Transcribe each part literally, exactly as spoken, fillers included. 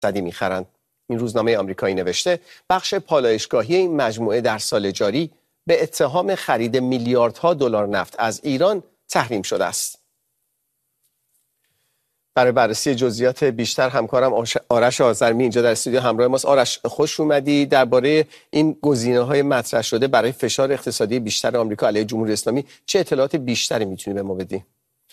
صدی میخرند. این روزنامه آمریکایی نوشته بخش پالایشگاهی این مجموعه در سال جاری به اتهام خرید میلیاردها دلار نفت از ایران تحریم شده است. برای بررسی جزئیات بیشتر همکارم آرش آذرمی اینجا در استودیو همراه ماست. آرش، خوش اومدی. درباره این گزینه‌های مطرح شده برای فشار اقتصادی بیشتر آمریکا علیه جمهوری اسلامی چه اطلاعات بیشتری میتونی به ما بدی؟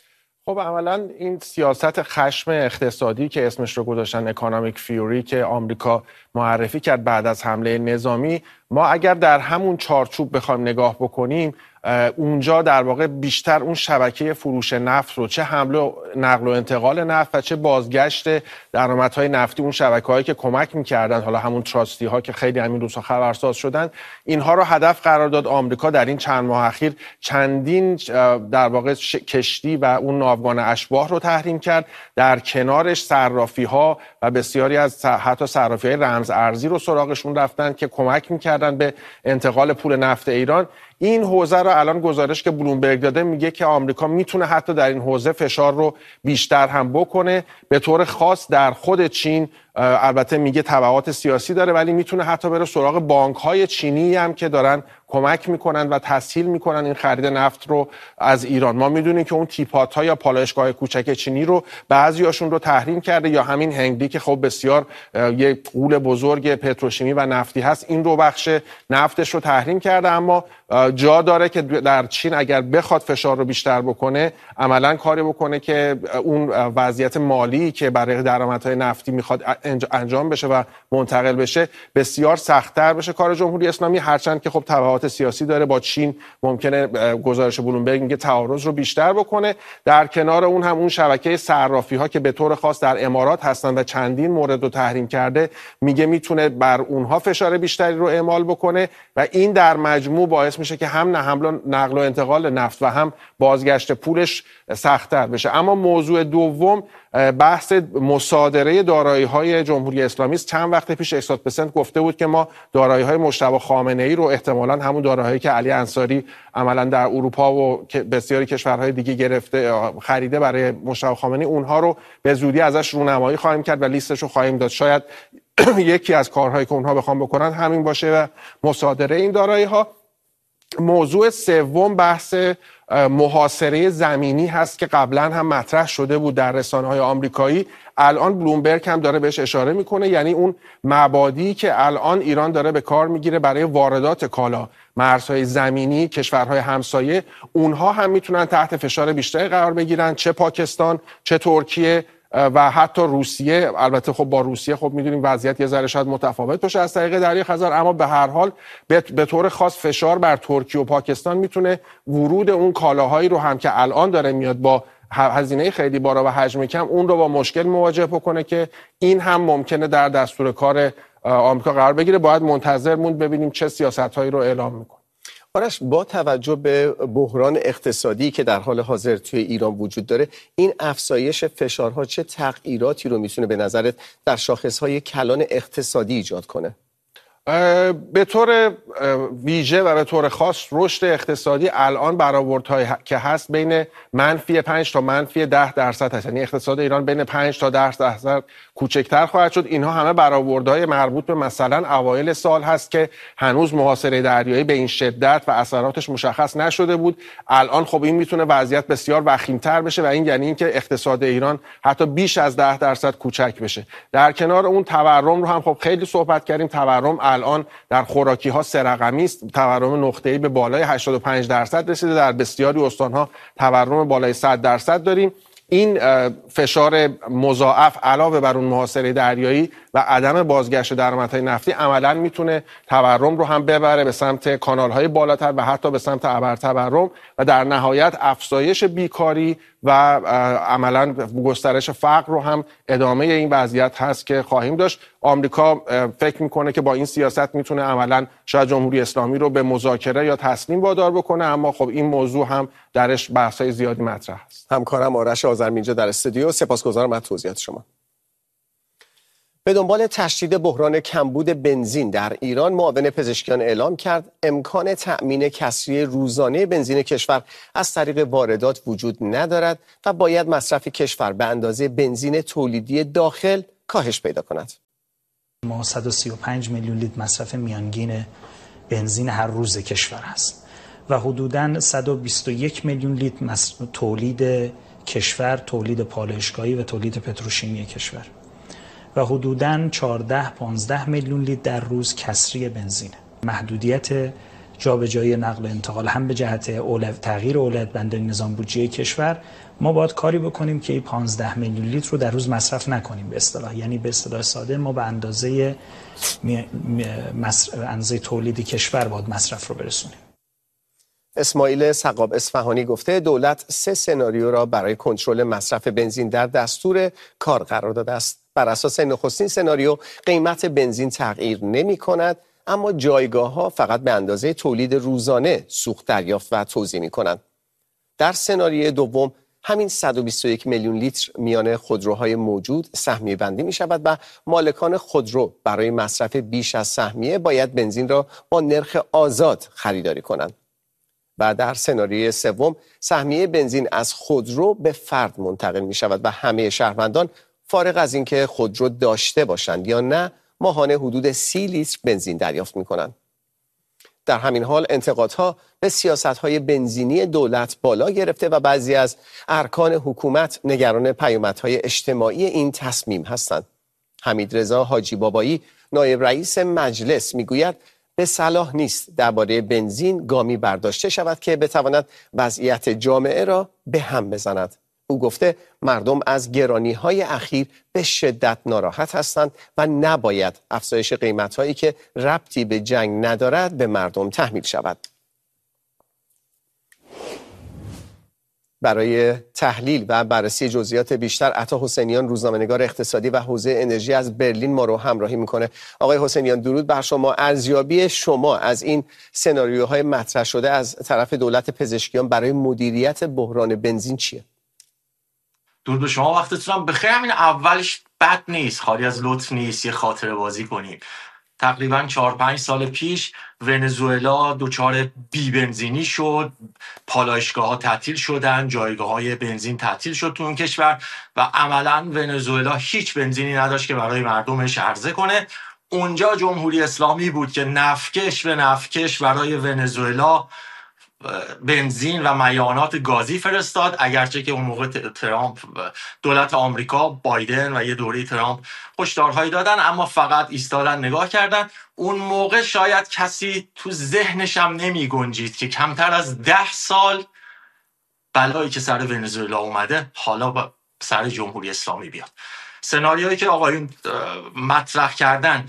خب اولا این سیاست خشم اقتصادی که اسمش رو گذاشتن اکانومیک فیوری که آمریکا معرفی کرد بعد از حمله نظامی، ما اگر در همون چارچوب بخوایم نگاه بکنیم اونجا در واقع بیشتر اون شبکه فروش نفت رو، چه حمله و نقل و انتقال نفت و چه بازگشت درآمدهای نفتی، اون شبکه‌هایی که کمک می‌کردن، حالا همون تراستی ها که خیلی همین روزها خبرساز شدن، اینها رو هدف قرار داد. آمریکا در این چند ماه اخیر چندین در واقع کشتی و اون ناوگان اشباح رو تحریم کرد. در کنارش صرافی‌ها و بسیاری از حتی صرافی‌های رمز ارزی رو سراغشون رفتن که کمک می‌کردن به انتقال پول نفت ایران. این حوزه رو الان گزارش که بلومبرگ داده میگه که آمریکا میتونه حتی در این حوزه فشار رو بیشتر هم بکنه. به طور خاص در خود چین، البته میگه تبعات سیاسی داره، ولی میتونه حتی بره سراغ بانک‌های چینی هم که دارن کمک میکنن و تسهیل میکنن این خرید نفت رو از ایران. ما میدونیم که اون تیپات‌ها یا پالایشگاه کوچک چینی رو بعضیاشون رو تحریم کرده، یا همین هنگلی که خب بسیار یک غول بزرگ پتروشیمی و نفتی هست، این رو بخش نفتش رو تحریم کرده. اما جا داره که در چین اگر بخواد فشار رو بیشتر بکنه، عملاً کاری بکنه که اون وضعیت مالی که برای درآمدهای نفتی میخواد انجام بشه و منتقل بشه بسیار سخت‌تر بشه کار جمهوری اسلامی. هرچند که خب تبعات سیاسی داره، با چین ممکنه گزارش بلومبرگ میگه تعارض رو بیشتر بکنه. در کنار اون هم اون شبکه صرافی‌ها که به طور خاص در امارات هستن و چندین مورد رو تحریم کرده، میگه میتونه بر اونها فشار بیشتری رو اعمال بکنه و این در مجموع باعث میشه که هم حمل نقل و انتقال نفت و هم بازگشت پولش سخت‌تر بشه. اما موضوع دوم بحث مصادره دارایی‌های جمهوری اسلامی است. چند وقت پیش اکسات پرسنت گفته بود که ما دارایی‌های مجتبی خامنه‌ای رو، احتمالاً همون دارایی‌هایی که علی انصاری عملاً در اروپا و بسیاری کشورهای دیگه گرفته خریده برای مجتبی خامنه‌ای، اونها رو به زودی ازش رونمایی خواهیم کرد و لیستش رو خواهیم داد. شاید یکی از کارهایی که اونها بخوام بکنن همین باشه و مصادره این دارایی‌ها. موضوع سوم بحث محاصره زمینی هست که قبلا هم مطرح شده بود در رسانه‌های آمریکایی. الان بلومبرگ هم داره بهش اشاره میکنه، یعنی اون مبادی که الان ایران داره به کار میگیره برای واردات کالا، مرزهای زمینی کشورهای همسایه، اونها هم میتونن تحت فشار بیشتری قرار بگیرن، چه پاکستان چه ترکیه و حتی روسیه. البته خب با روسیه خب میدونیم وضعیت یه ذره شاید متفاوت باشه از طریق دریای خزر، اما به هر حال به طور خاص فشار بر ترکیه و پاکستان میتونه ورود اون کالاهایی رو هم که الان داره میاد با هزینه خیلی بالا و حجم کم، اون رو با مشکل مواجه بکنه که این هم ممکنه در دستور کار آمریکا قرار بگیره. باید منتظر موند ببینیم چه سیاست‌هایی رو اعلام میکنه. آرش، با توجه به بحران اقتصادی که در حال حاضر توی ایران وجود داره، این افزایش فشارها چه تغییراتی رو میتونه به نظرت در شاخصهای کلان اقتصادی ایجاد کنه؟ به طور ویژه و به طور خاص رشد اقتصادی الان برآوردهایی که هست بین منفی پنج تا منفی ده درصد هست، یعنی اقتصاد ایران بین پنج تا ده درصد کوچکتر خواهد شد. اینها همه برآوردهای مربوط به مثلا اوایل سال هست که هنوز محاصره دریایی به این شدت و اثراتش مشخص نشده بود. الان خب این میتونه وضعیت بسیار وخیم‌تر بشه و این یعنی اینکه اقتصاد ایران حتی بیش از ده درصد کوچک بشه. در کنار اون تورم رو هم خب خیلی صحبت کردیم. تورم الان در خوراکی ها سه رقمی است. تورم نقطه‌ای به بالای هشتاد و پنج درصد رسیده. در بسیاری استان‌ها تورم بالای صد درصد داریم. این فشار مضاعف علاوه بر اون محاصره دریایی و عدم بازگشت درآمدهای نفتی عملاً میتونه تورم رو هم ببره به سمت کانال‌های بالاتر و حتی به سمت ابرتورم و در نهایت افزایش بیکاری و عملاً گسترش فقر رو هم ادامه این وضعیت هست که خواهیم داشت. آمریکا فکر میکنه که با این سیاست میتونه عملاً شاید جمهوری اسلامی رو به مذاکره یا تسلیم وادار بکنه، اما خب این موضوع هم درش بحث‌های زیادی مطرح است. همکارم آرش آذرمی اینجا در استودیو، سپاسگزارم از توضیحات شما. به دنبال تشدید بحران کمبود بنزین در ایران، معاون پزشکیان اعلام کرد امکان تأمین کسری روزانه بنزین کشور از طریق واردات وجود ندارد و باید مصرف کشور به اندازه بنزین تولیدی داخل کاهش پیدا کند. ما صد و سی و پنج میلیون لیتر مصرف میانگین بنزین هر روز کشور هست و حدوداً صد و بیست و یک میلیون لیتر تولید کشور، تولید پالایشگاهی و تولید پتروشیمی کشور و حدوداً چهارده پانزده میلیون لیتر در روز کسری بنزینه. محدودیت جابجایی نقل و انتقال هم به جهت اولویت تغییر اولویت بندی نظام بودجه کشور، ما باید کاری بکنیم که این پانزده میلیون لیتر رو در روز مصرف نکنیم به اصطلاح، یعنی به اصطلاح ساده ما به اندازه می... می... مصر... اندازه تولید کشور باید مصرف رو برسونیم. اسماعیل سقاب اصفهانی گفته دولت سه سناریو را برای کنترل مصرف بنزین در دستور کار قرار داده است. بر اساس نخستین سناریو قیمت بنزین تغییر نمی کند، اما جایگاه ها فقط به اندازه تولید روزانه سوخت دریافت و توزیع می کنند. در سناریوی دوم همین صد و بیست و یک میلیون لیتر میان خودروهای موجود سهمیه بندی می شود و مالکان خودرو برای مصرف بیش از سهمیه باید بنزین را با نرخ آزاد خریداری کنند. و در سناریوی سوم سهمیه بنزین از خودرو به فرد منتقل می شود و همه شهروندان فارغ از اینکه خودرو داشته باشند یا نه ماهانه حدود سی لیتر بنزین دریافت می کنند. در همین حال انتقادها به سیاست‌های بنزینی دولت بالا گرفته و بعضی از ارکان حکومت نگران پیامدهای اجتماعی این تصمیم هستند. حمیدرضا حاجی بابایی نایب رئیس مجلس میگوید به صلاح نیست درباره بنزین گامی برداشته شود که بتواند وضعیت جامعه را به هم بزند. او گفته مردم از گرانی‌های اخیر به شدت ناراحت هستند و نباید افزایش قیمت‌هایی که ربطی به جنگ ندارد به مردم تحمیل شود. برای تحلیل و بررسی جزئیات بیشتر عطا حسینیان روزنامه‌نگار اقتصادی و حوزه انرژی از برلین ما رو همراهی میکنه. آقای حسینیان درود بر شما. ارزیابی شما از این سناریوهای مطرح شده از طرف دولت پزشکیان برای مدیریت بحران بنزین چیه؟ درود به شما، وقتتونم بخیر. همین اولش بد نیست، خالی از لطف نیست، یه خاطره بازی کنیم. تقریبا چهار پنج سال پیش ونزوئلا دچار بی بنزینی شد، پالایشگاه ها تعطیل شدن، جایگاه های بنزین تعطیل شد تو اون کشور و عملا ونزوئلا هیچ بنزینی نداشت که برای مردمش عرضه کنه. اونجا جمهوری اسلامی بود که نفکش به نفکش برای ونزوئلا بنزین و مایعات گازی فرستاد، اگرچه که اون موقع ترامپ دولت آمریکا بایدن و یه دوره ترامپ هشدارهایی دادن، اما فقط ایستادن نگاه کردن. اون موقع شاید کسی تو ذهنش هم نمی گنجید که کمتر از ده سال بلایی که سر ونزوئلا اومده حالا با سر جمهوری اسلامی بیاد. سناریویی که آقایون مطرح کردن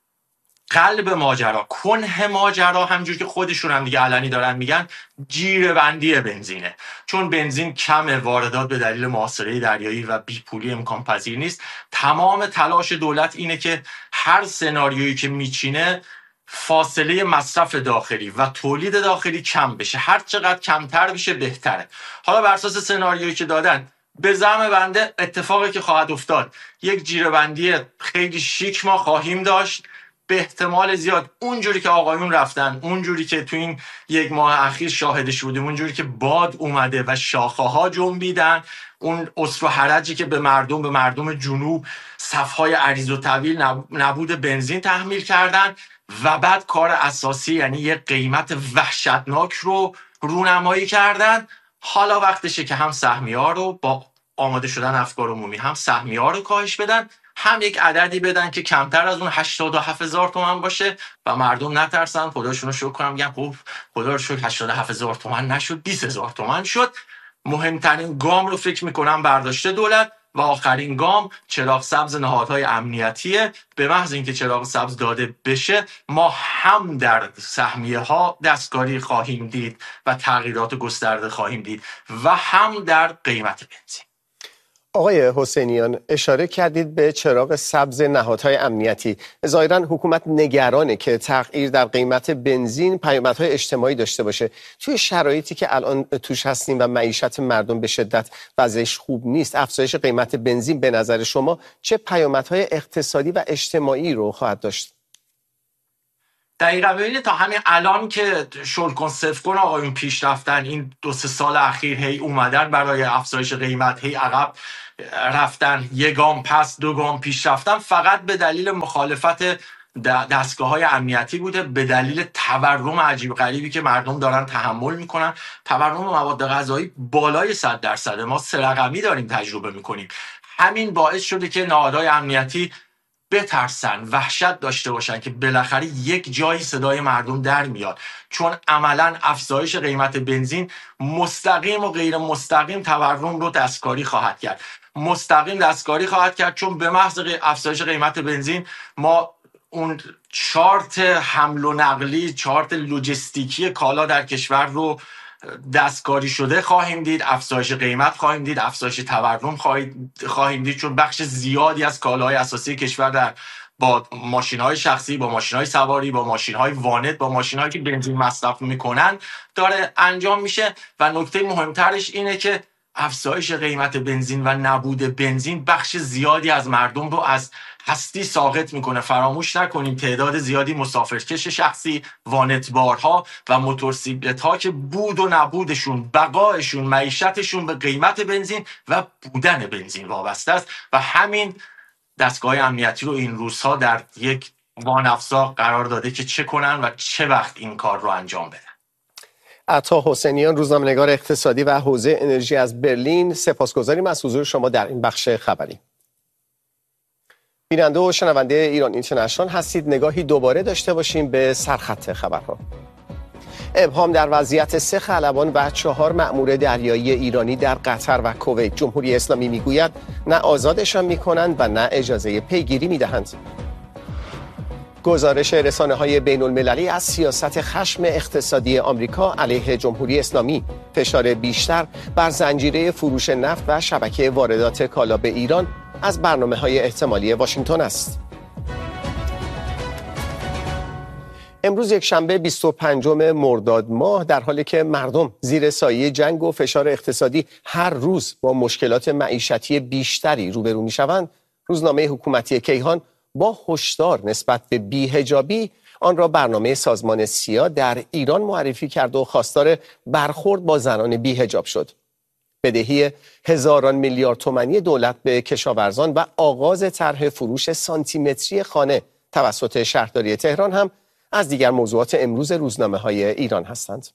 قلب ماجرا، کنه ماجرا، همجور که خودشون هم دیگه علنی دارن میگن، جیره بندی بنزینه. چون بنزین کم، واردات به دلیل محاصره دریایی و بیپولی امکان پذیر نیست. تمام تلاش دولت اینه که هر سناریویی که میچینه فاصله مصرف داخلی و تولید داخلی کم بشه، هر چقدر کمتر بشه بهتره. حالا بر اساس سناریویی که دادن به زعم بنده اتفاقی که خواهد افتاد یک جیره بندی خیلی شیک ما خواهیم داشت. به احتمال زیاد اونجوری که آقایون رفتن، اونجوری که تو این یک ماه اخیر شاهدش بودیم، اونجوری که باد اومده و شاخه ها جنبیدن، اون اسر و حرجی که به مردم به مردم جنوب صفهای عریض و طویل نبود بنزین تحمیل کردن و بعد کار اساسی یعنی یه قیمت وحشتناک رو رونمایی کردن. حالا وقتشه که هم سهمیه‌ها رو با آماده شدن افکار عمومی هم سهمیه‌ها رو کاهش بدن، هم یک عددی بدن که کمتر از اون هشتاد و هفت هزار تومان باشه و مردم نترسن. خداشون رو شکر کنم، میگن خب خدا رو شکر هشتاد و هفت هزار تومان نشد، بیست هزار تومان شد. مهمترین گام رو فکر میکنم برداشته دولت و آخرین گام چراغ سبز نهادهای امنیتیه. به محض اینکه چراغ سبز داده بشه ما هم در سهمیه ها دستکاری خواهیم دید و تغییرات گسترده خواهیم دید و هم در قیمت بنزین. آقای حسینیان اشاره کردید به چراغ سبز نهادهای امنیتی. ظاهراً حکومت نگرانه که تغییر در قیمت بنزین پیامدهای اجتماعی داشته باشه. توی شرایطی که الان توش هستیم و معیشت مردم به شدت وضعش خوب نیست، افزایش قیمت بنزین به نظر شما چه پیامدهای اقتصادی و اجتماعی رو خواهد داشت؟ دقیقا. ببینید تا همین الان که شل کن صفر کن آقایون پیش رفتن، این دو سه سال اخیر هی اومدن برای افزایش قیمت، هی عقب رفتن، یه گام پس دو گام پیش رفتن، فقط به دلیل مخالفت دستگاه های امنیتی بوده، به دلیل تورم عجیب غریبی که مردم دارن تحمل میکنن. تورم مواد غذایی بالای صد درصد، ما سه رقمی داریم تجربه میکنیم. همین باعث شده که نهادهای امنیتی بترسن، وحشت داشته باشن که بالاخره یک جایی صدای مردم در میاد، چون عملا افزایش قیمت بنزین مستقیم و غیر مستقیم تورم رو دستکاری خواهد کرد. مستقیم دستکاری خواهد کرد چون به محض افزایش قیمت بنزین ما اون چارت حمل و نقلی، چارت لوجستیکی کالا در کشور رو دستکاری شده خواهیم دید، افزایش قیمت خواهیم دید، افزایش تورم خواهیم دید، چون بخش زیادی از کالاهای اساسی کشور در با ماشین‌های شخصی، با ماشین‌های سواری، با ماشین‌های وانت، با ماشین‌هایی که بنزین مصرف میکنن داره انجام میشه. و نکته مهمترش اینه که افزایش قیمت بنزین و نبود بنزین بخش زیادی از مردم رو از هستی ساقط میکنه. فراموش نکنیم تعداد زیادی مسافرکش شخصی، وانتبارها و موتورسیکلت‌ها که بود و نبودشون، بقایشون، معیشتشون به قیمت بنزین و بودن بنزین وابسته است و همین دستگاه امنیتی رو این روزها در یک وانافزا قرار داده که چه کنن و چه وقت این کار رو انجام بدن. عطا حسینیان، روزنامه‌نگار اقتصادی و حوزه انرژی از برلین، سپاسگزاریم از حضور شما در این بخش خبری. بیننده و شنونده ایران اینترنشنال هستید. نگاهی دوباره داشته باشیم به سرخط خبرها. ابهام در وضعیت سه خلبان و چهار مأمور دریایی ایرانی در قطر و کویت. جمهوری اسلامی میگوید نه آزادشان میکنند و نه اجازه پیگیری میدهند. گزارش رسانه‌های بین‌المللی از سیاست خشم اقتصادی آمریکا علیه جمهوری اسلامی. فشار بیشتر بر زنجیره فروش نفت و شبکه واردات کالا به ایران از برنامه‌های احتمالی واشنگتن است. امروز یک شنبه بیست و پنجم مرداد ماه، در حالی که مردم زیر سایه جنگ و فشار اقتصادی هر روز با مشکلات معیشتی بیشتری روبرو می‌شوند، روزنامه حکومتی کیهان با هشدار نسبت به بی‌حجابی آن را برنامه سازمان سیا در ایران معرفی کرد و خواستار برخورد با زنان بی‌حجاب شد. بدهی هزاران میلیارد تومانی دولت به کشاورزان و آغاز طرح فروش سانتیمتری خانه توسط شهرداری تهران هم از دیگر موضوعات امروز روزنامه‌های ایران هستند.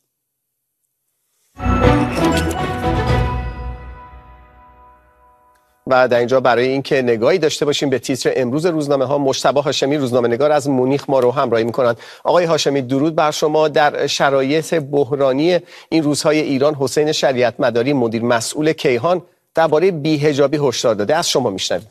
و در اینجا برای اینکه نگاهی داشته باشیم به تیتر امروز روزنامه‌ها، مجتبی هاشمی روزنامه‌نگار از مونیخ ما رو همراهی می‌کنند. آقای هاشمی، درود بر شما. در شرایط بحرانی این روزهای ایران، حسین شریعت مداری، مدیر مسئول کیهان، درباره بی‌حجابی هشدار داده. از شما میشنویم.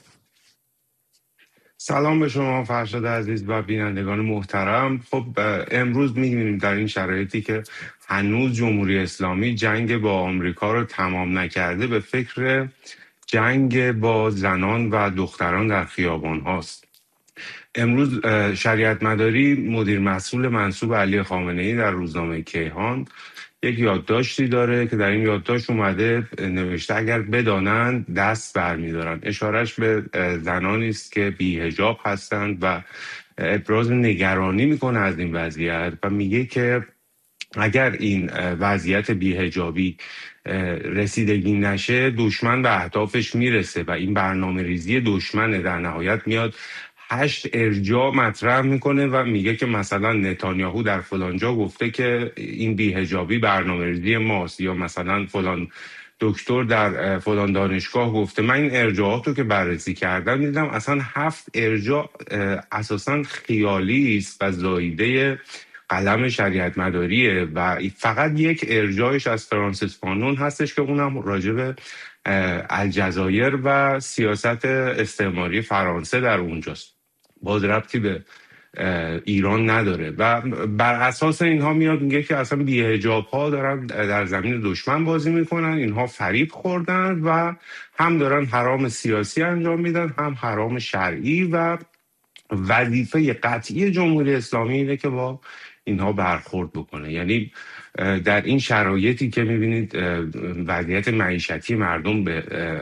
سلام به شما فرشاد عزیز و بینندگان محترم. خب امروز می‌بینیم در این شرایطی که هنوز جمهوری اسلامی جنگ با آمریکا رو تمام نکرده، به فکر جنگ با زنان و دختران در خیابان هاست. امروز شریعت مداری، مدیر مسئول منصوب علی خامنه‌ای، در روزنامه کیهان یک یادداشتی داره که در این یادداشت اومده نوشته اگر بدانند دست برمی‌دارند. اشارش به زنانی است که بی‌حجاب هستند و ابراز نگرانی میکنه از این وضعیت و میگه که اگر این وضعیت بی‌حجابی رسیدگی نشه، دشمن به اهدافش میرسه و این برنامه ریزی دشمن در نهایت میاد هشت ارجاع مطرح میکنه و میگه که مثلا نتانیاهو در فلان جا گفته که این بی‌حجابی برنامه ریزی ماست، یا مثلا فلان دکتر در فلان دانشگاه گفته. من این ارجاعات رو که بررسی کردم دیدم اصلا هفت ارجاع اساسا خیالی است و زاییده قلم شریعت مداریه و فقط یک ارجاعش از فرانسیس فانون هستش که اونم راجع به الجزایر و سیاست استعماری فرانسه در اونجاست، باز ربطی به ایران نداره و بر اساس اینها میاد میگه که اصلا بی‌حجاب ها دارن در زمین دشمن بازی میکنن، اینها فریب خوردن و هم دارن حرام سیاسی انجام میدن هم حرام شرعی و وظیفه قطعی جمهوری اسلامی اینه که با اینها برخورد بکنه. یعنی در این شرایطی که میبینید وضعیت معیشتی مردم به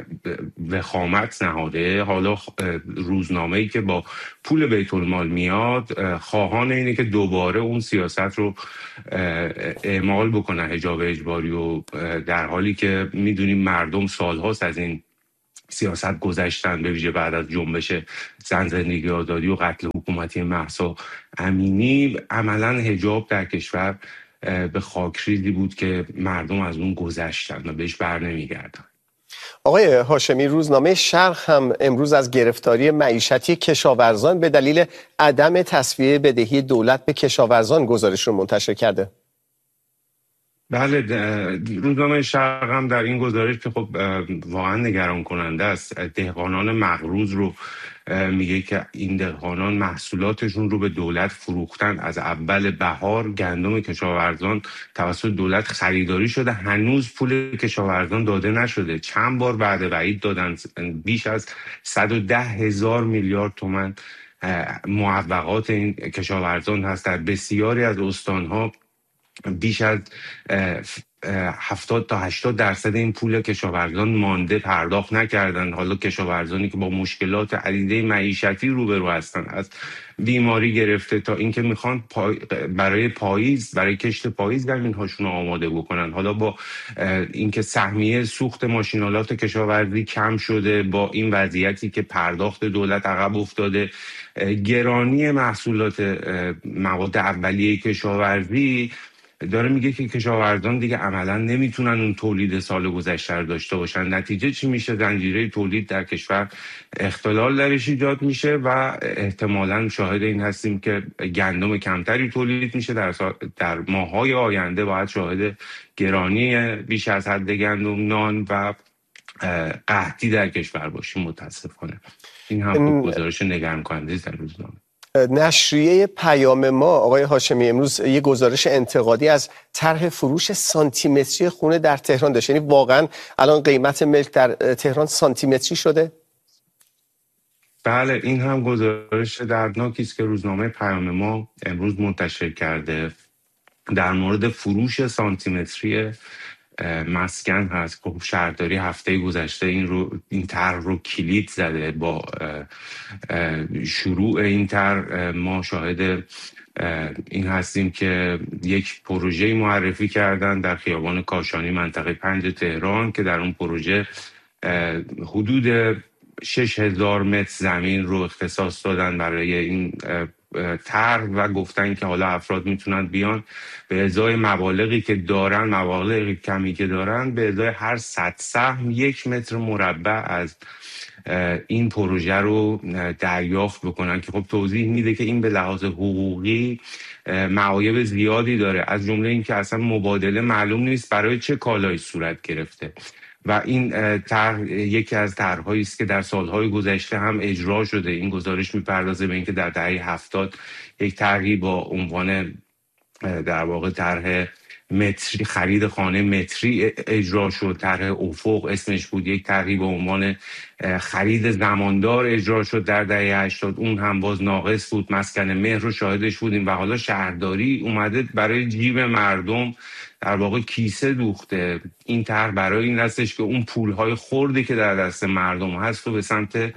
وخامت نهاده، حالا روزنامه‌ای که با پول بیت المال میاد خواهان اینه که دوباره اون سیاست رو اعمال بکنن، حجاب اجباری، و در حالی که میدونیم مردم سالهاست از این سیاست گذشتن، به ویژه بعد از جنبش زن زندگی آزادی و قتل حکومتی مهسا امینی. عملا حجاب در کشور به خاکریزی بود که مردم از اون گذشتن و بهش بر نمیگردن. آقای هاشمی، روزنامه شرق هم امروز از گرفتاری معیشتی کشاورزان به دلیل عدم تسویه بدهی دولت به کشاورزان گزارش رو منتشر کرده. بله، روزنامه شرق هم در این گزارش که خب واقعا نگران کننده است، دهقانان مغروض رو میگه که این دهقانان محصولاتشون رو به دولت فروختن. از اول بهار گندم کشاورزان توسط دولت خریداری شده، هنوز پول کشاورزان داده نشده. چند بار بعد وعید دادن، بیش از صد و ده هزار میلیارد تومان معوقات این کشاورزان هست. در بسیاری از استانها بیش از هفتاد تا هشتاد درصد این پول کشاورزان مانده، پرداخت نکردن. حالا کشاورزانی که با مشکلات عدیده معیشتی روبرو هستن، از بیماری گرفته تا اینکه میخوان پای برای پاییز، برای کشت پاییز زمین‌هاشون رو آماده بکنن. حالا با اینکه سهمیه سوخت ماشینالات کشاورزی کم شده، با این وضعیتی که پرداخت دولت عقب افتاده، گرانی محصولات مواد اولیه کشاورزی، داره میگه که کشاورزان دیگه عملا نمیتونن اون تولید سال گذشته رو داشته باشن. نتیجه چی میشه؟ زنجیره تولید در کشور اختلال درش ایجاد میشه و احتمالاً شاهد این هستیم که گندم کمتری تولید میشه. در در ماه‌های آینده باید شاهد گرانی بیش از حد گندم، نان و قحطی در کشور باشیم متاسفانه. این هم گزارش نگران کننده است در روزنامه. نشریه پیام ما آقای هاشمی امروز یه گزارش انتقادی از طرح فروش سانتیمتری خونه در تهران داشت. یعنی واقعا الان قیمت ملک در تهران سانتیمتری شده؟ بله، این هم گزارش دردناکی است که روزنامه پیام ما امروز منتشر کرده در مورد فروش سانتیمتری مسکن هست. خب شهرداری هفته گذشته این رو این طرح رو کلید زده. با شروع این طرح ما شاهد این هستیم که یک پروژه معرفی کردن در خیابان کاشانی منطقه پنج تهران که در اون پروژه حدود شش هزار متر زمین رو اختصاص دادن برای این طرح و گفتن که حالا افراد میتونن بیان به ازای مبالغی که دارن، مبالغ کمی که دارن، به ازای هر صد سهم یک متر مربع از این پروژه رو دریافت بکنن که خب توضیح میده که این به لحاظ حقوقی معایب زیادی داره، از جمله این که اصلا مبادله معلوم نیست برای چه کالایی صورت گرفته و این طرح یکی از طرح‌هایی است که در سالهای گذشته هم اجرا شده. این گزارش میپردازه به اینکه در دهه هفتاد یک طرحی با عنوان در واقع طرح متری، خرید خانه متری اجرا شد. طرح افق اسمش بود. یک طرحی با عنوان خرید زماندار اجرا شد در دهه هشتاد، اون هم باز ناقص بود. مسکن مهر رو شاهدش بودیم و حالا شهرداری اومده برای جیب مردم در واقع کیسه دوخته. این طرح برای این هستش که اون پولهای خردی که در دست مردم هست رو به سمت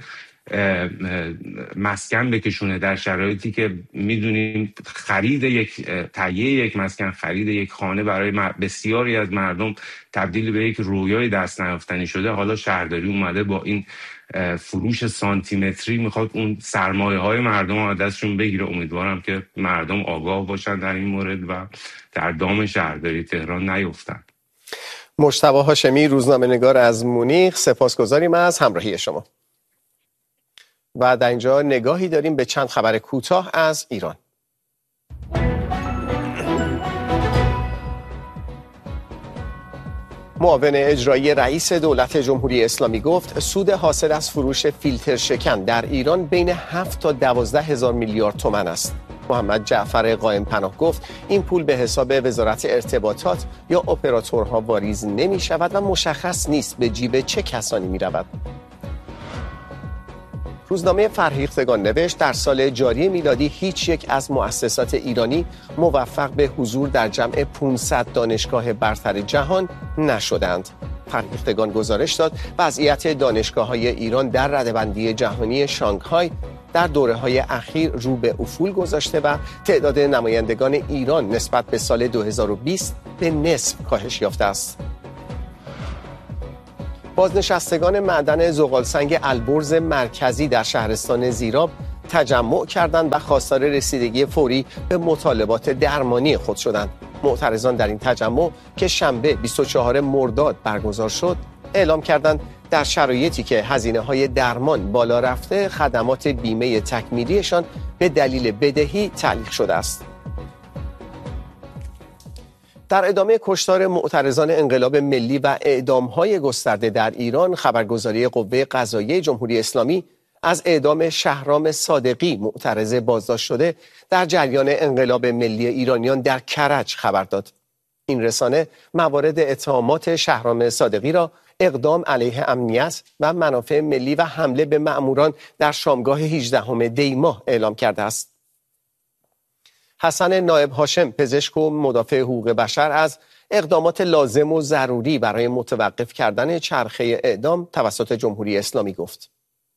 مسکن بکشونه، در شرایطی که میدونیم خرید یک تهیه یک مسکن، خرید یک خانه برای بسیاری از مردم تبدیل به یک رویای دست نیافتنی شده. حالا شهرداری اومده با این فروش سانتیمتری میخواد اون سرمایه های مردم رو دستشون بگیره. امیدوارم که مردم آگاه باشن در این مورد و در دام شهرداری تهران نیفتن. مجتبی هاشمی، روزنامه‌نگار از مونیخ، سپاسگزاریم از همراهی شما. و در اینجا نگاهی داریم به چند خبر کوتاه از ایران. معاون اجرایی رئیس دولت جمهوری اسلامی گفت سود حاصل از فروش فیلتر شکن در ایران بین هفت تا دوازده هزار میلیارد تومان است. محمد جعفر قائم پناه گفت این پول به حساب وزارت ارتباطات یا اپراتورها واریز نمی شود و مشخص نیست به جیب چه کسانی می رود. روزنامه فرهیختگان نوشت در سال جاری میلادی هیچ یک از مؤسسات ایرانی موفق به حضور در جمع پانصد دانشگاه برتر جهان نشدند. فرهیختگان گزارش داد وضعیت دانشگاه‌های ایران در رده‌بندی جهانی شانگهای در دوره‌های اخیر رو به افول گذاشته و تعداد نمایندگان ایران نسبت به سال دو هزار و بیست به نصف کاهش یافته است. بازنشستگان معدن زغالسنگ البرز مرکزی در شهرستان زیراب تجمع کردند و خواستار رسیدگی فوری به مطالبات درمانی خود شدند. معترضان در این تجمع که شنبه بیست و چهارم مرداد برگزار شد، اعلام کردند در شرایطی که هزینه‌های درمان بالا رفته، خدمات بیمه تکمیلیشان به دلیل بدهی تعلیق شده است. در ادامه کشتار معترضان انقلاب ملی و اعدام‌های گسترده در ایران، خبرگزاری قوه قضاییه جمهوری اسلامی از اعدام شهرام صادقی معترض بازداشت شده در جریان انقلاب ملی ایرانیان در کرج خبر داد. این رسانه موارد اتهامات شهرام صادقی را اقدام علیه امنیت و منافع ملی و حمله به مأموران در شامگاه هجدهم دی ماه اعلام کرده است. حسن نایب هاشم، پزشک و مدافع حقوق بشر، از اقدامات لازم و ضروری برای متوقف کردن چرخه اعدام توسط جمهوری اسلامی گفت.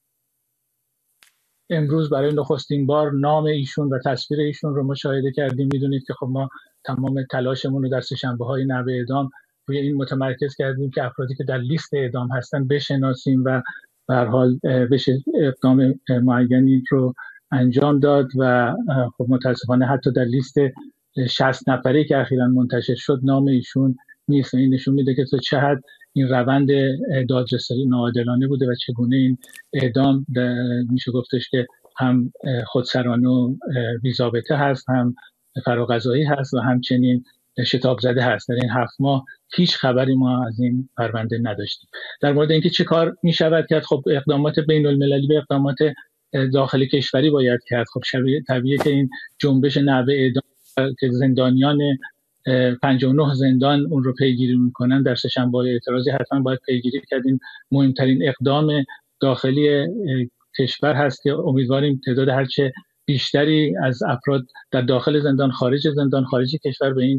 امروز برای نخستین بار نام ایشون و تصویر ایشون رو مشاهده کردیم. میدونید که خب ما تمام تلاشمون رو در سه‌شنبه‌های نوع اعدام روی این متمرکز کردیم که افرادی که در لیست اعدام هستن بشناسیم و به هر حال بشه اقدام معینی رو انجام داد و خب متاسفانه حتی در لیست شصت نفره که اخیراً منتشر شد نام ایشون نیست. این نشون میده که تا چه حد این روند دادرسی ناعادلانه بوده و چگونه این اعدام میشه گفتش که هم خودسرانه و بی‌ضابطه هست، هم فراقضایی هست و همچنین شتاب زده هست. در این هفت ماه هیچ خبری ما از این پرونده نداشتیم. در مورد اینکه چه کار میشود کرد، خب اقدامات بین المللی به اقدامات داخل کشوری باید کرد. خب طبیعیه که این جنبش نحوه اعدام که زندانیان پنجاه و نه زندان اون رو پیگیری میکنن در سه‌شنبه اعتراضی حتما باید پیگیری کردیم. مهمترین اقدام داخلی کشور هست که امیدواریم تعداد هرچه بیشتری از افراد در داخل زندان، خارج زندان، خارج کشور به این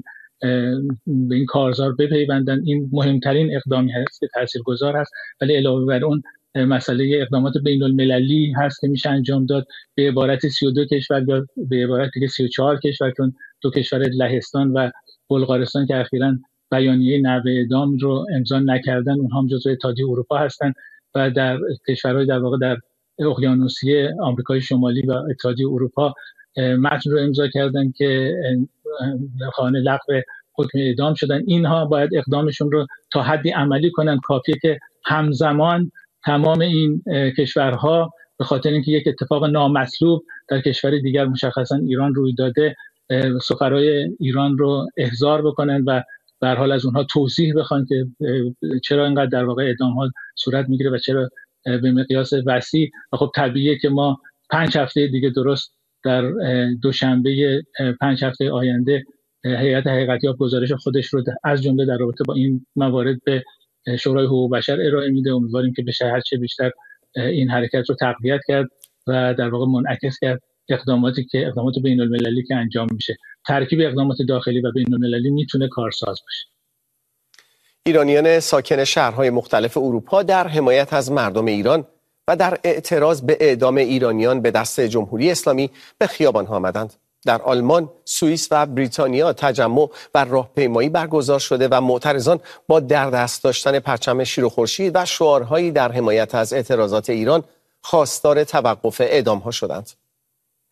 به این کارزار بپیوندن. این مهمترین اقدامی هست که تاثیرگذار هست. ولی علاوه بر اون مسئله اقدامات بین المللی هست که میشه انجام داد به عبارت سی و دو کشور یا به عبارت دیگه سی و چهار کشور، چون دو کشور لهستان و بلغارستان که اخیراً بیانیه نحوه اعدام رو امضا نکردن، اونها هم جزو اتحادیه اروپا هستن و در کشورهای در واقع در اقیانوسیه آمریکای شمالی و اتحادیه اروپا متن رو امضا کردن که خواهان لغو حکم اعدام شدن. اینها باید اقدامشون رو تا حدی عملی کنن. کافیه که همزمان تمام این کشورها به خاطر اینکه یک اتفاق نامطلوب در کشور دیگر مشخصا ایران روی داده، سفرای ایران رو احضار بکنن و به هر حال از اونها توضیح بخوان که چرا اینقدر در واقع اعدام ها صورت میگیره و چرا به مقیاس وسیع. و خب طبیعیه که ما پنج هفته دیگه درست در دوشنبه پنج هفته آینده هیئت حقیقتیاب گزارش خودش رو از جمله در رابطه با این موارد به شورای حقوق بشر ارائه میده. امیدواریم که بشه هر چه بیشتر این حرکت رو تقویت کرد و در واقع منعکس کرد اقداماتی که اقدامات بین المللی که انجام میشه. ترکیب اقدامات داخلی و بین المللی میتونه کارساز باشه. ایرانیان ساکن شهرهای مختلف اروپا در حمایت از مردم ایران و در اعتراض به اعدام ایرانیان به دست جمهوری اسلامی به خیابان‌ها آمدند. در آلمان، سوئیس و بریتانیا تجمع و راهپیمایی برگزار شده و معترضان با در دست داشتن پرچم شیر و خورشید و شعارهایی در حمایت از اعتراضات ایران خواستار توقف اعدام‌ها شدند.